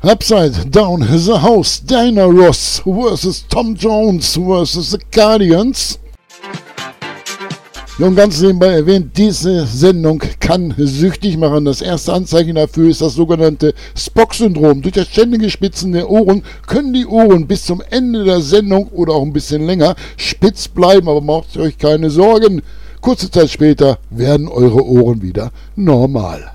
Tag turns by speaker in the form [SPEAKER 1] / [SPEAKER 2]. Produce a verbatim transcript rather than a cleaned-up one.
[SPEAKER 1] Upside Down the House, Diana Ross versus Tom Jones versus The Guardians. Und ganz nebenbei erwähnt, diese Sendung kann süchtig machen. Das erste Anzeichen dafür ist das sogenannte Spock-Syndrom. Durch das ständige Spitzen der Ohren können die Ohren bis zum Ende der Sendung oder auch ein bisschen länger spitz bleiben, aber macht euch keine Sorgen. Kurze Zeit später werden eure Ohren wieder normal.